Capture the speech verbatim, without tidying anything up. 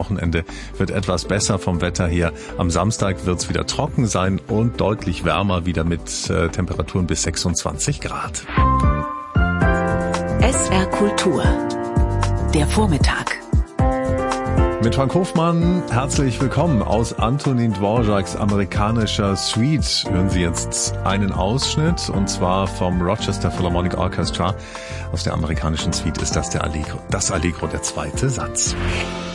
Wochenende wird etwas besser vom Wetter her. Am Samstag wird es wieder trocken sein und deutlich wärmer, wieder mit äh, Temperaturen bis sechsundzwanzig Grad. S R Kultur. Der Vormittag. Mit Frank Hofmann, herzlich willkommen. Aus Antonin Dvořáks amerikanischer Suite hören Sie jetzt einen Ausschnitt, und zwar vom Rochester Philharmonic Orchestra. Aus der amerikanischen Suite ist das der Allegro, das Allegro, der zweite Satz.